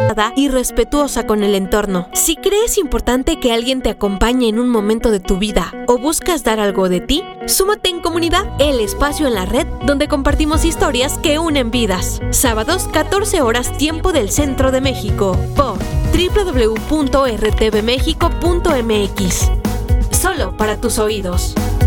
y respetuosa con el entorno. Si crees importante que alguien te acompañe en un momento de tu vida o buscas dar algo de ti, súmate en Comunidad, el espacio en la red donde compartimos historias que unen vidas. Sábados, 14 horas, tiempo del Centro de México, por www.rtvmexico.mx. Solo para tus oídos.